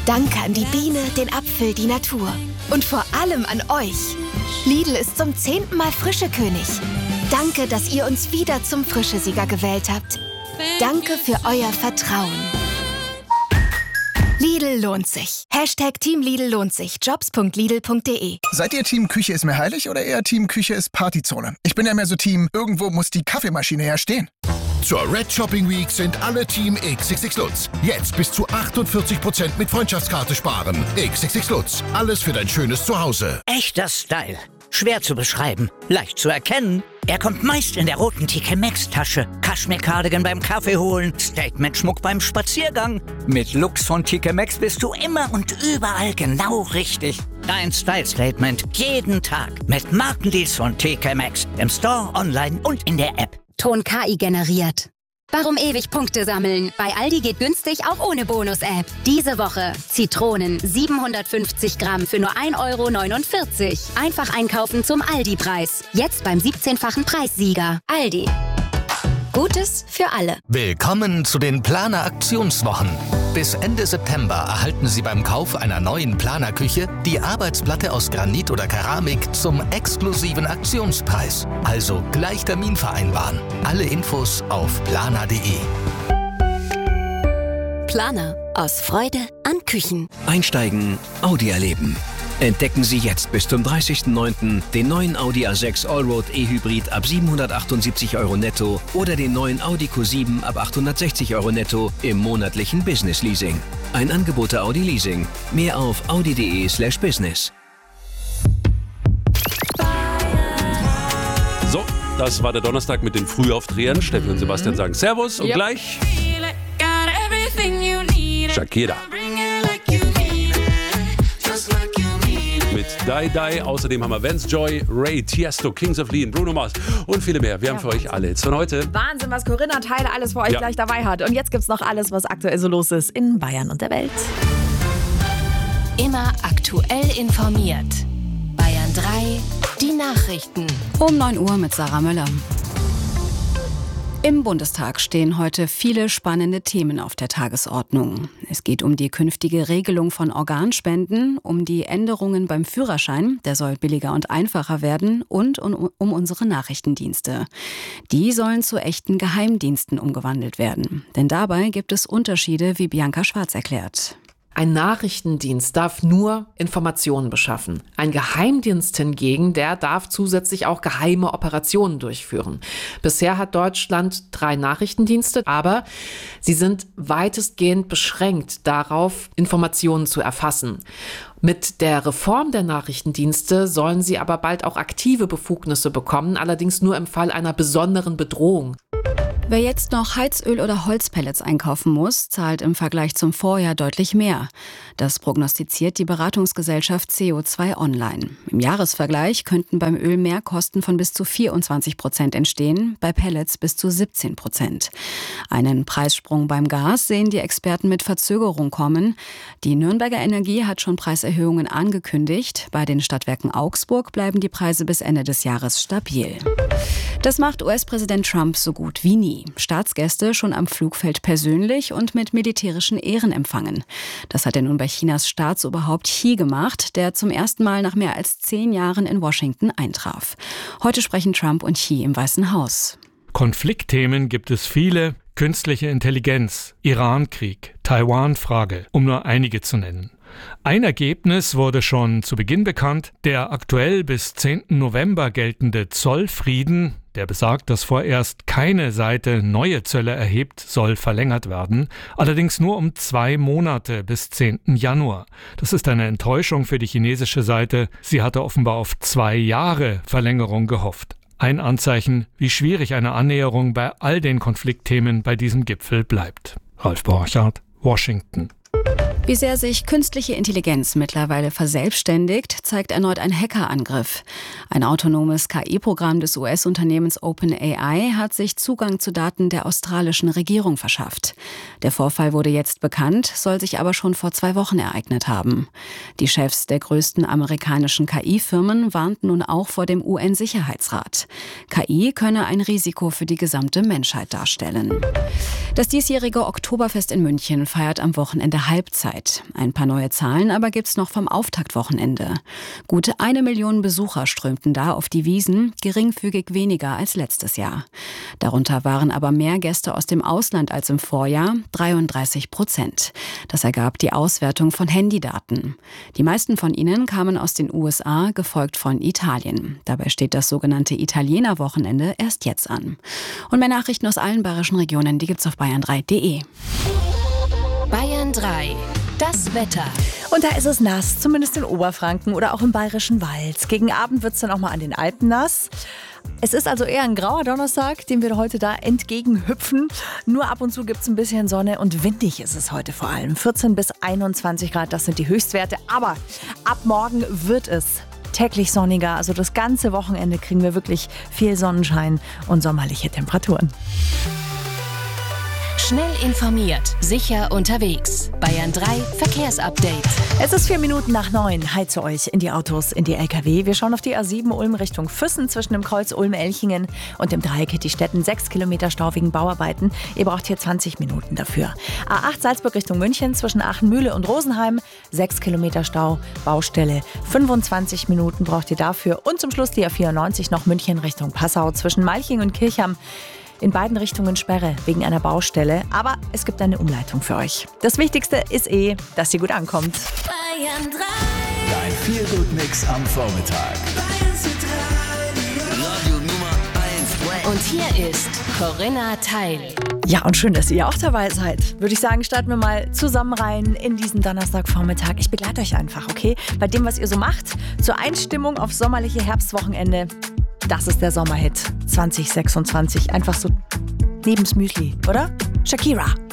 Danke an die Biene, den Apfel, die Natur. Und vor allem an euch. Lidl ist zum 10. Mal Frischekönig. Danke, dass ihr uns wieder zum Frischesieger gewählt habt. Danke für euer Vertrauen. Lidl lohnt sich. Team Lidl lohnt sich. Jobs.lidl.de. Seid ihr Team Küche ist mir heilig oder eher Team Küche ist Partyzone? Ich bin ja mehr so Team, irgendwo muss die Kaffeemaschine ja stehen. Zur Red Shopping Week sind alle Team XXX Lutz. Jetzt bis zu 48% mit Freundschaftskarte sparen. XXX Lutz. Alles für dein schönes Zuhause. Echter Style. Schwer zu beschreiben, leicht zu erkennen. Er kommt meist in der roten TK Maxx Tasche. Kaschmir-Cardigan beim Kaffee holen, Statement-Schmuck beim Spaziergang. Mit Looks von TK Maxx bist du immer und überall genau richtig. Dein Style-Statement jeden Tag mit Markendeals von TK Maxx. Im Store, online und in der App. Ton KI generiert. Warum ewig Punkte sammeln? Bei Aldi geht günstig auch ohne Bonus-App. Diese Woche Zitronen 750 Gramm für nur 1,49 €. Einfach einkaufen zum Aldi-Preis. Jetzt beim 17-fachen Preissieger. Aldi. Gutes für alle. Willkommen zu den Planer-Aktionswochen. Bis Ende September erhalten Sie beim Kauf einer neuen Planerküche die Arbeitsplatte aus Granit oder Keramik zum exklusiven Aktionspreis. Also gleich Termin vereinbaren. Alle Infos auf planer.de. Planer. Aus Freude an Küchen. Einsteigen, Audi erleben. Entdecken Sie jetzt bis zum 30.09. den neuen Audi A6 Allroad E-Hybrid ab 778 € netto oder den neuen Audi Q7 ab 860 € netto im monatlichen Business Leasing. Ein Angebot der Audi Leasing. Mehr auf audi.de/business. So, das war der Donnerstag mit den Frühaufdrehern. Steffi und Sebastian sagen Servus und gleich Shakira. Mit Die Die. Außerdem haben wir Vance Joy, Ray, Tiesto, Kings of Leon, Bruno Mars und viele mehr. Wir haben für euch alle Hits von heute. Wahnsinn, was Corinna Teile alles für euch gleich dabei hat. Und jetzt gibt's noch alles, was aktuell so los ist in Bayern und der Welt. Immer aktuell informiert. Bayern 3, die Nachrichten. Um 9 Uhr mit Sarah Möller. Im Bundestag stehen heute viele spannende Themen auf der Tagesordnung. Es geht um die künftige Regelung von Organspenden, um die Änderungen beim Führerschein, der soll billiger und einfacher werden, und um unsere Nachrichtendienste. Die sollen zu echten Geheimdiensten umgewandelt werden. Denn dabei gibt es Unterschiede, wie Bianca Schwarz erklärt. Ein Nachrichtendienst darf nur Informationen beschaffen. Ein Geheimdienst hingegen, der darf zusätzlich auch geheime Operationen durchführen. Bisher hat Deutschland 3 Nachrichtendienste, aber sie sind weitestgehend beschränkt darauf, Informationen zu erfassen. Mit der Reform der Nachrichtendienste sollen sie aber bald auch aktive Befugnisse bekommen, allerdings nur im Fall einer besonderen Bedrohung. Wer jetzt noch Heizöl oder Holzpellets einkaufen muss, zahlt im Vergleich zum Vorjahr deutlich mehr. Das prognostiziert die Beratungsgesellschaft CO2 Online. Im Jahresvergleich könnten beim Öl Mehrkosten von bis zu 24% entstehen, bei Pellets bis zu 17%. Einen Preissprung beim Gas sehen die Experten mit Verzögerung kommen. Die Nürnberger Energie hat schon Preiserhöhungen angekündigt. Bei den Stadtwerken Augsburg bleiben die Preise bis Ende des Jahres stabil. Das macht US-Präsident Trump so gut wie nie. Staatsgäste schon am Flugfeld persönlich und mit militärischen Ehren empfangen. Das hat er nun bei Chinas Staatsoberhaupt Xi gemacht, der zum ersten Mal nach mehr als 10 Jahren in Washington eintraf. Heute sprechen Trump und Xi im Weißen Haus. Konfliktthemen gibt es viele. Künstliche Intelligenz, Iran-Krieg, Taiwan-Frage, um nur einige zu nennen. Ein Ergebnis wurde schon zu Beginn bekannt. Der aktuell bis 10. November geltende Zollfrieden, der besagt, dass vorerst keine Seite neue Zölle erhebt, soll verlängert werden. Allerdings nur um 2 Monate bis 10. Januar. Das ist eine Enttäuschung für die chinesische Seite. Sie hatte offenbar auf 2 Jahre Verlängerung gehofft. Ein Anzeichen, wie schwierig eine Annäherung bei all den Konfliktthemen bei diesem Gipfel bleibt. Ralf Borchardt, Washington. Wie sehr sich künstliche Intelligenz mittlerweile verselbstständigt, zeigt erneut ein Hackerangriff. Ein autonomes KI-Programm des US-Unternehmens OpenAI hat sich Zugang zu Daten der australischen Regierung verschafft. Der Vorfall wurde jetzt bekannt, soll sich aber schon vor 2 Wochen ereignet haben. Die Chefs der größten amerikanischen KI-Firmen warnten nun auch vor dem UN-Sicherheitsrat. KI könne ein Risiko für die gesamte Menschheit darstellen. Das diesjährige Oktoberfest in München feiert am Wochenende Halbzeit. bundesweit. Ein paar neue Zahlen aber gibt's noch vom Auftaktwochenende. Gute 1 Million Besucher strömten da auf die Wiesn, geringfügig weniger als letztes Jahr. Darunter waren aber mehr Gäste aus dem Ausland als im Vorjahr, 33%. Das ergab die Auswertung von Handydaten. Die meisten von ihnen kamen aus den USA, gefolgt von Italien. Dabei steht das sogenannte Italiener-Wochenende erst jetzt an. Und mehr Nachrichten aus allen bayerischen Regionen, die gibt's auf bayern3.de. Bayern 3. Das Wetter. Und da ist es nass, zumindest in Oberfranken oder auch im Bayerischen Wald. Gegen Abend wird es dann auch mal an den Alpen nass. Es ist also eher ein grauer Donnerstag, dem wir heute da entgegenhüpfen. Nur ab und zu gibt es ein bisschen Sonne und windig ist es heute vor allem. 14 bis 21 Grad, das sind die Höchstwerte. Aber ab morgen wird es täglich sonniger. Also das ganze Wochenende kriegen wir wirklich viel Sonnenschein und sommerliche Temperaturen. Schnell informiert, sicher unterwegs. Bayern 3 Verkehrsupdate. Es ist 8:04. Heize euch in die Autos, in die LKW. Wir schauen auf die A7 Ulm Richtung Füssen zwischen dem Kreuz Ulm-Elchingen und dem Dreieck Hittistetten. 6 Kilometer Stau wegen Bauarbeiten. Ihr braucht hier 20 Minuten dafür. A8 Salzburg Richtung München zwischen Aachen-Mühle und Rosenheim. 6 Kilometer Stau, Baustelle. 25 Minuten braucht ihr dafür. Und zum Schluss die A94 noch München Richtung Passau zwischen Malching und Kirchham. In beiden Richtungen Sperre wegen einer Baustelle, aber es gibt eine Umleitung für euch. Das Wichtigste ist dass sie gut ankommt. Bayern 3. Dein Feel-Good-Mix am Vormittag. Radio Nummer 1. Und hier ist Corinna Teil. Ja, und schön, dass ihr auch dabei seid. Würde ich sagen, starten wir mal zusammen rein in diesen Donnerstagvormittag. Ich begleite euch einfach, okay? Bei dem, was ihr so macht, zur Einstimmung auf sommerliche Herbstwochenende. Das ist der Sommerhit 2026. Einfach so neben's Müsli, oder? Shakira.